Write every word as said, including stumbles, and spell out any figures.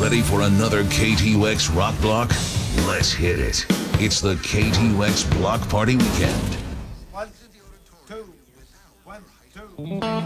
Ready for another K T U X rock block? Let's hit it. It's the K T U X Block Party Weekend. One, two, one, two.